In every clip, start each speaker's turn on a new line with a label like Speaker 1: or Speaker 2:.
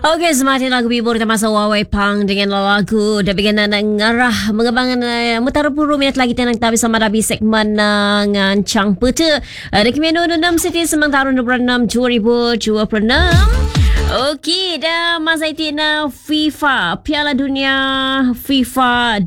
Speaker 1: Okey, semakin lagu bibur masa Huawei Pang dengan lagu dah bagaimana ngarah mengembangan mutara puru minat lagi tenang tapi sama dabi segmen ngan Chang Peta. Rekmeno 6 City semang tahun 26 2026. Okey, dah masa itu na FIFA Piala Dunia FIFA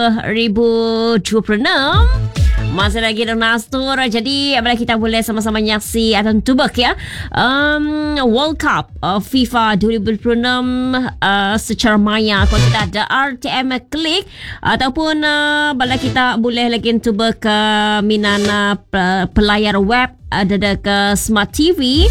Speaker 1: 2026. Masih lagi dalam nastur. Jadi apabila kita boleh sama-sama nyaksi atau tubak ya World Cup FIFA 2026 secara maya. Kalau kita ada RTM Klik ataupun bila kita boleh lagi tubak ke minana pelayar web ada ke Smart TV.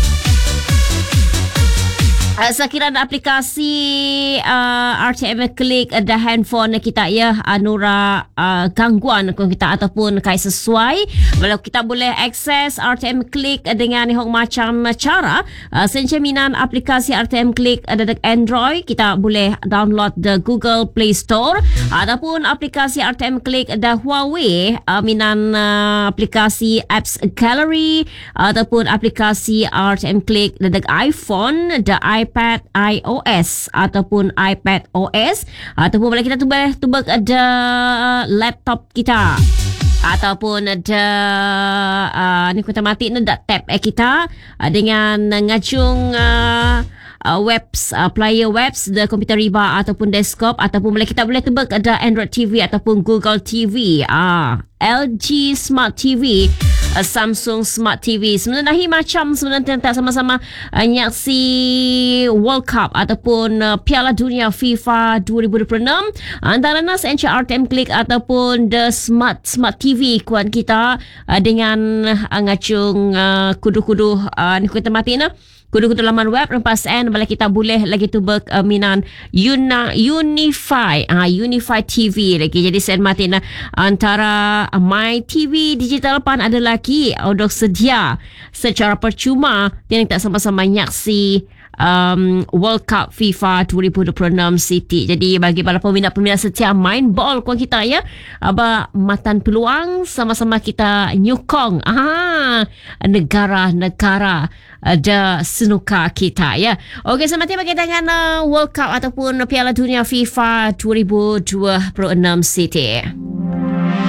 Speaker 1: Sekiranya aplikasi RTM Klik ada handphone kita ya anura gangguan kita ataupun kai sesuai kalau kita boleh akses RTM Klik dengan hong macam cara senceminan aplikasi RTM Klik ada Android kita boleh download the Google Play Store ataupun aplikasi RTM Klik ada Huawei minan aplikasi Apps Gallery ataupun aplikasi RTM Klik ada iPhone ada iPad iOS ataupun iPad OS ataupun boleh kita tubak ada laptop kita ataupun ada ni kita mati ada tab kita dengan ngacung webs player webs the komputer riba ataupun desktop ataupun boleh kita boleh tebak ada Android TV ataupun Google TV LG Smart TV Samsung Smart TV. Sebenarnya macam sebenarnya tak sama-sama nyaksi World Cup ataupun Piala Dunia FIFA 2026 antara nas RTM Klik ataupun the Smart TV kuan kita dengan ngacung kudu-kudu ni kita mati na kudu-kudu laman web lepas bila kita boleh lagi tubak minan Unify TV lagi jadi sen mati na antara My TV digital pan ada lagi untuk sedia secara percuma yang tak sama-sama nyaksi World Cup FIFA 2026 City. Jadi bagi para peminat-peminat setia main ball kuan kita ya matan peluang sama-sama kita nyukong negara-negara ada senuka kita ya. Okey, selamat bagi dengan World Cup ataupun Piala Dunia FIFA 2026 City.